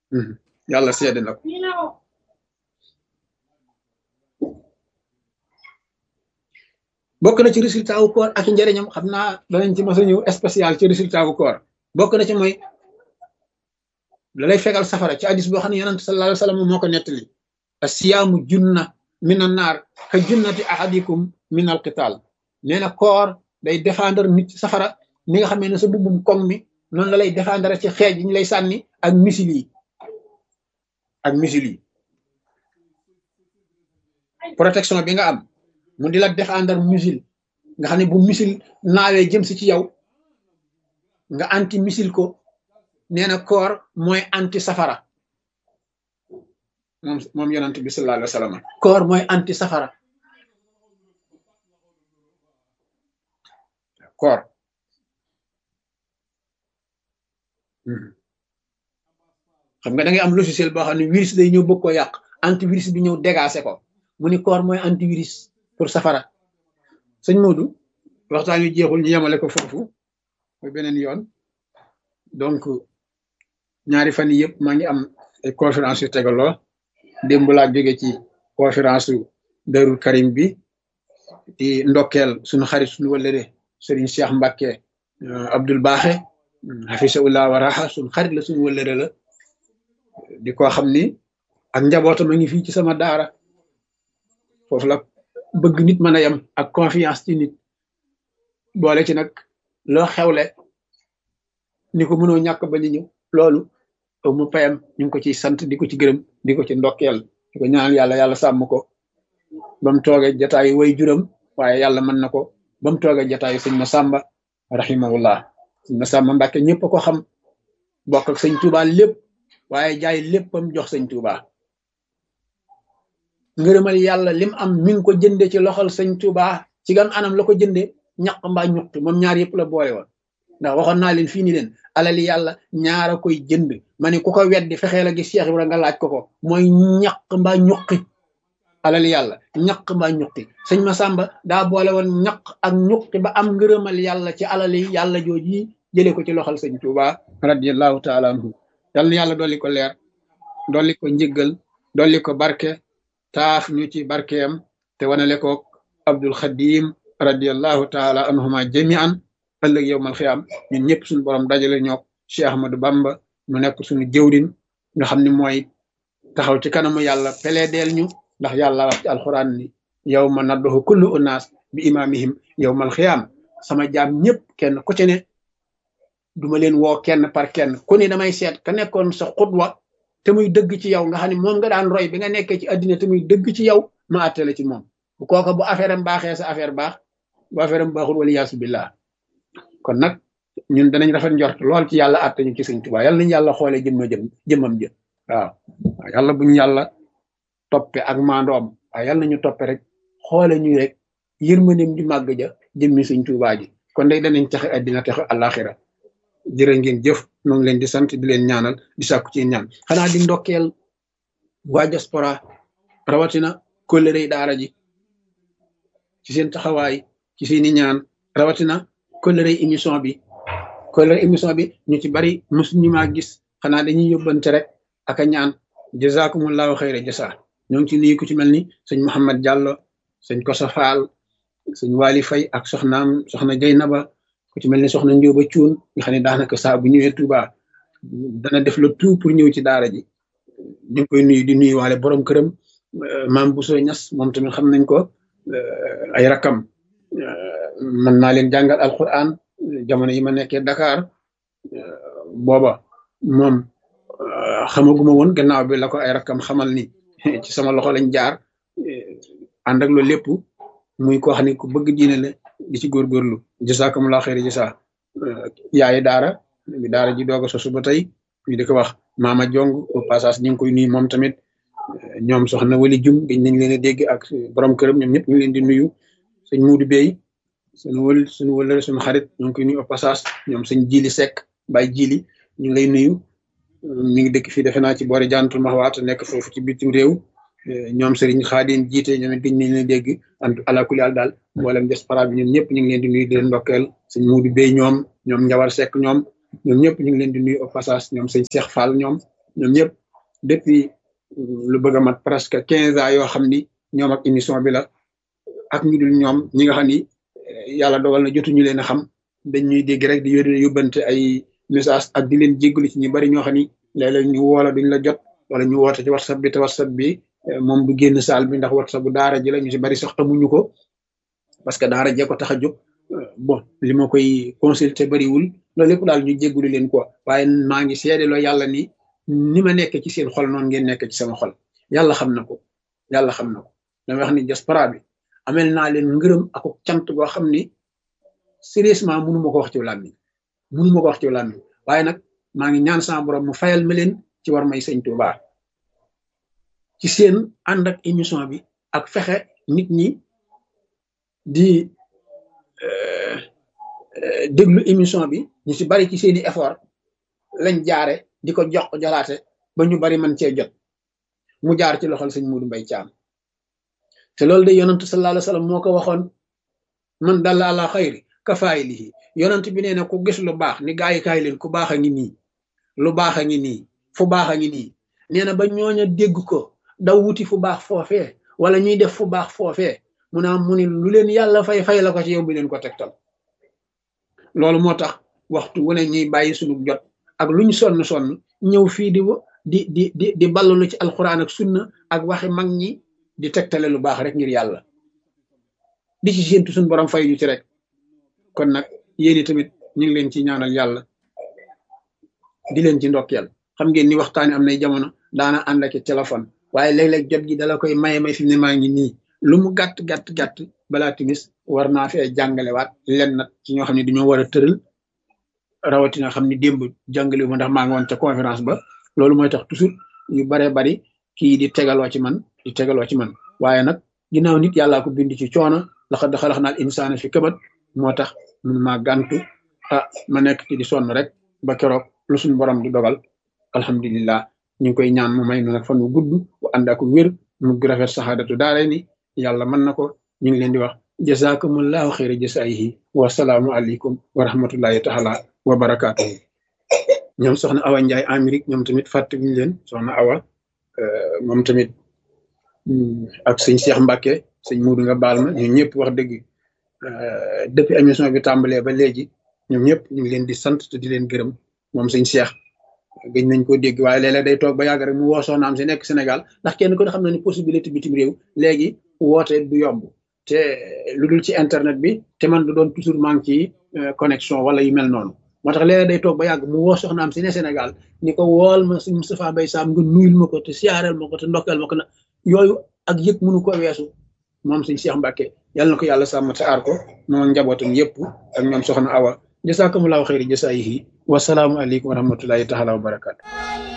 yàlla seede na ko. bokk na ci résultat wu koor ak njëriñam xam naa danañ ci mos a ñëw spécial ci résultat wu koor bokk na ci mooy la lay fegal safara ci hadis boo xam ne yonent sallallahu alayhi wa sallam moo ko nettali asiyaamu junna min an naar ka junnati ahadikum min al qital nee na koor day défendre nit ci safara ni nga xamee ne sa bubbum koŋ mi noonu la lay défendre ci xeej yi ñu lay sànni ak misil yi protection bi nga am mu di la défendre missile nga xam ne bu missile naawee jëm si ci yow nga anti missile ko nee na koor mooy anti safara moom yonent bi sallallahu alayhi wa sallam koor mooy anti safara koor xam nga da ngay am logiciel boo xam ne virus day ñëw bëgg ko yàq antivirus bi ñëw dégager ko mu ni koor mooy antivirus pour safara sëñ Modou waxtaan wi jeexul ñu yemale ko foofu mooy beneen yoon donc ñaari fan yii yëpp maa ngi am ay conférence yu tegaloo démb laa jóge ci conférence su Darou Karim bi di ndokkeel suñu xarit suñu wëllëre Serigne Cheikh Mbacke Abdoul Baaxe hafisahullah wa raha suñu xarit la suñu wëllëre la di ko xam ni ak njabootam a ngi fii ci sama daara foofu la bëgg nit mën a yem ak confiance ci nit boole ci nag loo xewle ni ko mënoo ñàkk ba ñu ñëw loolu mu payam ñu ngi ko ciy sant di ko ci gërëm di ko ci ndokkeel di ko ñaanal yàlla sàmm ko ba mu toogee jataayu way juram waaye yàlla mën na ko ba mu toogee jataayu sëñ Masamba rahimahullah sëñ Masamba Mbàkke ñëpp ko xam bokk ak sëñ Touba lépp waaye jaay léppam jox sëñ Touba ngërëmal yàlla lim am mi ngi ko jënde ci loxol sëñ Touba ci gan anam la ko jënde ñaq mbaa ñuqti moom ñaar yëpp la boole woon ndax waxoon naa leen fii ni leen alali yàlla ñaara koy jënd ma ne ku ko weddi fexee la gis Cheikh Ibra nga laaj ko mooy ñaq mbaa ñuqi alali yàlla ñaq mbaa ñuqi sëñ Masamba daa boole woon ñaq ak ñuqi ba am ngërëmal yàlla ci alali yàlla jooji jëlee ko ci loxol sëñ Touba radiyallahu taala anhu yal na yàlla dolli ko leer dolli ko njëggal dolli ko barke taaf ñu ci barkeem te wanale ko Abdul Xadim radiyallahu taala anhuma jami'an ëllëg yowmal xiyaam ñun ñëpp suñu borom dajale ñoo Cheikh Ahmadou Bamba mu nekk suñu jëwrin nga xam ne mooy taxaw ci kanamu yàlla peleedeel ñu ndax yàlla wax ci alxuraan ni yawma nadduhu kullu unaas bi imaamihim yowmal xiyaam sama jaam ñëpp kenn ku ci ne duma leen woo kenn par kenn ku ne damay seet ka nekkoon sa xutwa te muy dëgg ci yow nga xam ne moom nga daan roy bi nga nekkee ci addina te muy dëgg ci yow ma àttale ci moom bu kooka bu affaire am baaxee sa affaire baax bu affaire am baaxul wala yaasu billah kon nag ñun danañ rafet njort lool ci yàlla àtte ñu ci sëñ Tuubaa yàlla nañu yàlla xoolee jëmmam jë waaw yàlla buñu yàlla toppe ak maandoom waaye yàlla nañu toppe rek xoole ñu rek yërmandeem ju màgg ja jëmmi sëñ Tuubaa ji kon day danañ texe addina texe àllaaxira jërë ngeen jëf ñoo ngi leen di sant di leen ñaanal di sàkku ci ñaan xanaa di ndokkeel waa diaspora rawatina kóllëre daara ji ci seen taxawaay ci seeni ñaan rawatina kóllëre émission bi ñu ci bari mosuñu maa gis xanaa dañuy yóbbante rek ak a ñaan jazakumullahu xayra jasa ñoo ngi ci nuyu ku ci mel ni sëñ Mouhamed Diallo sëñ Kosa Fall sëñ Wali Fay ak soxna Jeynaba ku ci mel ni soxna Njóoba Cuun nga xam ne daanaka saa bu ñëwee Touba dana def le tout pour ñëw ci daara ji ñu ngi koy nuyu di nuyu waale borom këram maam Bousso Ñas moom tamit xam nañ ko ay rakam mën naa leen jàngal alquran jamono yi ma nekkee Dakar booba moom xamaguma woon gannaaw bi la ko ay rakam xamal ni ci sama loxo lañ jaar ànd ak loolu lépp muy koo xam ne ku bëgg diine la di ci góorgóorlu jazakumullahu xayri jasa yaayi daara bi daara ji doog a sosu ba tey ñu di ko wax Mama Jong au passage ñu ngi koy nuyu moom tamit ñoom soxna Wali Jum dañ nañ leen a dégg ak borom këram ñoom ñëpp ñu ngi leen di nuyu sëñ Muudu Bey suñu wëlëre suñu xarit ñu ngi koy nuyu au passage ñoom sëñ Jili Seck Baye Jili ñu ngi lay nuyu mi ngi dëkk fii defe naa ci boori Jantul Mahwaat nekk foofu ci bitim réew ñoom Serigne Khadim jiite ñoom it gëj nañ leen dégg ala kulli haal daal mboolem diaspora bi ñun ñëpp ñu ngi leen di nuyu di leen ndokkeel sëñ Muudu Bey ñoom Njawar Seck ñoom ñëpp ñu ngi leen di nuyu au passage ñoom sëñ Cheikh Fall ñoom ñoom ñëpp depuis lu bëgg a mat presque 15 ans yoo xam ni ñoom ak émission bi la ak ñu dul ñoom ñi nga xam ni yàlla dogal na jotuñu leen a xam dañ ñuy dégg rek di yóbbante ay message ak di leen jéggalu ci ñu bari ñoo xam ni léeg-léeg ñu woola duñ la jot wala ñu woote ci whatsapp bi te whatsapp bi moom du génn saal bi ndax whatsapp bu daara ji la ñu si bari sax amuñu ko parce que daara jee ko tax a jóg bon li ma koy consulter bariwul loolu lépp daal ñu jéggalu leen quoi waaye maa ngi seedeloo yàlla ni ma nekk ci seen xol noonu ngeen nekk ci sama xol yàlla xam na ko yàlla xam na ko dama wax ni diaspora bi amel naa leen ngërëm ak cant goo xam ni sérieusement mënu ma ko wax ci làmmiñ waaye nag maa ngi ñaan sama borom mu fayal ma leen ci war may sëñ Tuubaa ci seen ànd ak émission bi ak fexe nit ñi di déglu émission bi ñu ci bari ci seeni effort lañ jaare di ko jox jolaate ba ñu bari man cee jot mu jaar ci loxol sëñ Modou Mbaye Thiam te loolu de yonent sallallahu alayhi wasallam moo ko waxoon man dalla ala xayri kafaayilihi yonent bi nee na ku gis lu baax ni gaa yi kaay leen ku baax a ngi nii lu baax a ngi nii fu baax a ngi nii nee na ba ñooña dégg ko daw wuti fu baax foofee wala ñuy def fu baax foofee mu naa mu ni lu leen yàlla fay la ko ci yow bi leen ko tegtal loolu moo tax waxtu wu ne ñuy bàyyi suñu jot ak luñ sonn ñëw fii di ballalu ci alxuraan ak sunna ak waxi mag ñi di tegtale lu baax rek ngir yàlla di ci séentu suñu borom fay ñu ci rek kon nag yéen tamit ñu ngi leen ci ñaanal yàlla di leen ci ndokkeel xam ngeen ni waxtaani am nay jamono daana ànd ak téléphone waaye léeg-léeg jot gi dala koy may fi ne maa ngi nii lu mu gàtt balaa timis war naa fee jàngalewaat len nag ci ñoo xam ne dañoo war a tëral rawatina xam ni démb jàngale ma ndax maa ngi woon ca conférence ba loolu mooy tax toujours yu baree bari kii di tegaloo ci man waaye nag ginnaaw nit yàllaa ko bind ci coono laqad xalaqnal insaana fi kabad moo tax mun maa gàntu ma nekk ci di sonn rek ba keroog lu suñu borom di dogal alhamdulillah ñu ngi koy ñaan mu may nu nag fan wu gudd bu ànd ak wér mu rafet saxaadatu daare ni yàlla mën na ko ñu ngi leen di wax jazakumullahu xayra jasaayihi wasalaamu aleykum wa rahmatullahi taala wa barakaatuhu ñoom soxna Awa Ndiaye Amérique ñoom tamit fàtte wuñu leen soxna Awa moom tamit ak sëñ Cheikh Mbacke sëñ Muudu nga baal ma ñun ñëpp wax dëgg depuis émission bi tàmbalee ba léegi ñoom ñëpp ñu ngi leen di sant te di leen gërëm moom sëñ Cheikh gëj nañ ko dégg waaye léeg-léeg day toog ba yàgg rek mu woo soxnaam si nekk Sénégal ndax kenn ko xam na ni possibilité bitim réew léegi woote du yomb te lu dul ci internet bi te man du doon toujours maa ngi ci connexion wala yu mel noonu moo tax léeg-léeg day toog ba yàgg mu woo soxnaam si ne Sénégal ni ko wool ma sëñ Moustapha Mbaye Sam nga nuyul ma ko te siyaareel ma ko te ndokkeel ma ko na yooyu ak yëg mënu ko weesu moom sëñ Cheikh Mbacke yàlla na ko yàlla sàmm te aar ko moom njabootam yëpp ak ñoom soxna Awa jazakumullahu xayri jasaayihi wasalaamu aleykum wa rahmatullahi taala wa barakaatu